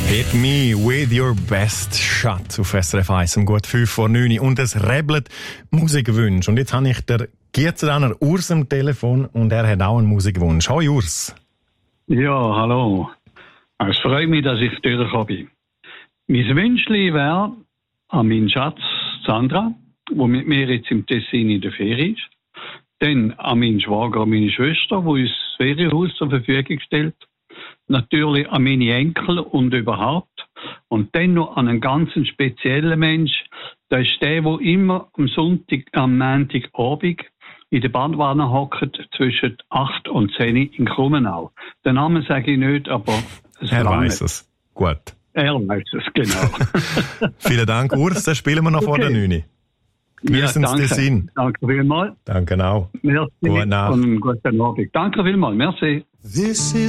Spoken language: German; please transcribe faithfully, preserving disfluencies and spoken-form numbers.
Hit me with your best shot auf S R F eins um gut fünf vor neun und es rebelt Musikwünsche. Und jetzt habe ich den Gierzendaner Urs am Telefon und er hat auch einen Musikwunsch. Hallo Urs. Ja, hallo. Es freut mich, dass ich durchgekommen bin. Mein Wünschli wäre an meinen Schatz Sandra, die mit mir jetzt im Tessin in der Ferie ist. Dann an meinen Schwager und meine Schwester, die uns das Ferienhaus zur Verfügung stellt. Natürlich an meine Enkel und überhaupt. Und dann noch an einen ganz speziellen Mensch. Das ist der, der immer am Sonntag, am Montagabend in der Badwanne hockt zwischen acht und zehn in Krummenau. Den Namen sage ich nicht, aber es er weiß es. Gut. Er weiß es, genau. Vielen Dank, Urs. Das spielen wir noch okay. vor der neun. Geniessen ja, Sie den Sinn. Danke vielmals. Danke auch. Merci. Gute Nacht. Und guten Abend. Danke vielmals. Merci. This is